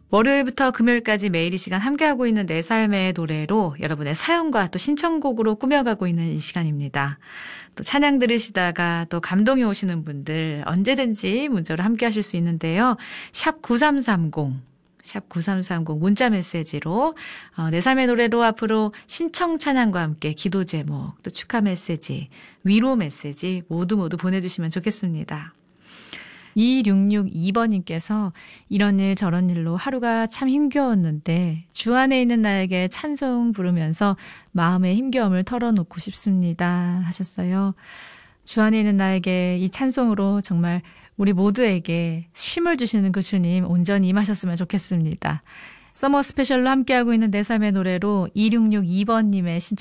월요일부터 금요일까지 매일 이 시간 함께하고 있는 내 삶의 노래로 여러분의 사연과 또 신청곡으로 꾸며가고 있는 이 시간입니다. 또 찬양 들으시다가 또 감동이 오시는 분들 언제든지 문자로 함께하실 수 있는데요. 샵 9330, 샵 9330 문자 메시지로 내 삶의 노래로 앞으로 신청 찬양과 함께 기도 제목, 또 축하 메시지, 위로 메시지 모두 보내주시면 좋겠습니다. 2662번님께서 이런 일 저런 일로 하루가 참 힘겨웠는데 주 안에 있는 나에게 찬송 부르면서 마음의 힘겨움을 털어놓고 싶습니다 하셨어요. 주 안에 있는 나에게 이 찬송으로 정말 우리 모두에게 쉼을 주시는 그 주님 온전히 임하셨으면 좋겠습니다. 서머 스페셜로 함께하고 있는 내 삶의 노래로 2662번님의 신청